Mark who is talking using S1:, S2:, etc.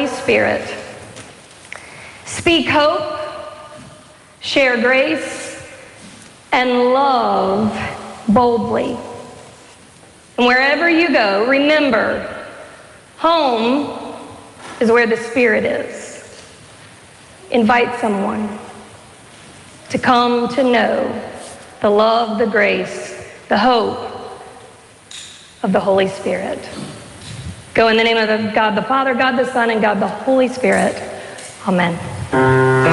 S1: Spirit. Speak hope, share grace, and love boldly. And wherever you go, remember, home is where the Spirit is. Invite someone to come to know the love, the grace, the hope of the Holy Spirit. Go in the name of God the Father, God the Son, and God the Holy Spirit. Amen.